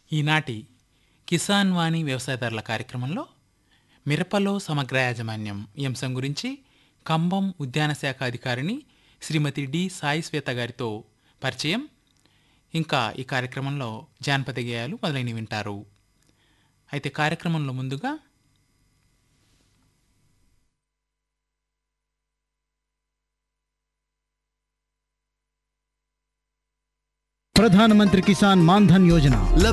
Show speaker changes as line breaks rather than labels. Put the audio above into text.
ఈనాటి కిసాన్ వాణి వ్యవసాయదారుల కార్యక్రమంలో మిరపలో సమగ్ర యాజమాన్యం ఈ అంశం గురించి కంబం ఉద్యాన శాఖ అధికారిని శ్రీమతి డి సాయి శ్వేత గారితో పరిచయం, ఇంకా ఈ కార్యక్రమంలో జానపద గేయాలు మొదలైనవి వింటారు. అయితే కార్యక్రమంలో ముందుగా
ప్రధానమంత్రి కిసాన్ మాన్ ధన్ యోజన